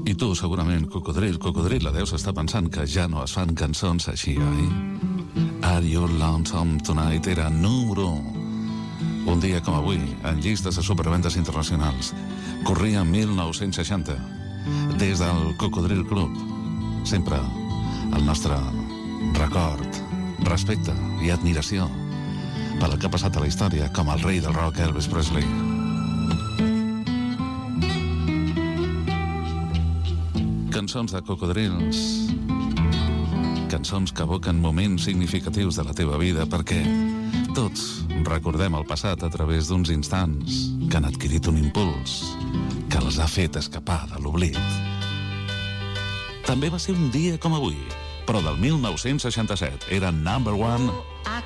I tu, segurament, cocodril, la deus estar pensant que ja no es fan cançons així, oi? Are You Lonesome Tonight era número 1. Un dia com avui, en llistes de supervendes internacionals, corria 1960. Des del Cocodril Club, sempre el nostre record, respecte i admiració per el que ha passat a la història com el rei del rock Elvis Presley. Cançons de cocodrils, cançons que evoquen moments significatius de la teva vida, perquè tots recordem el passat a través d'uns instants que han adquirit un impuls que els ha fet escapar de l'oblit. També va ser un dia com avui, però del 1967 era number one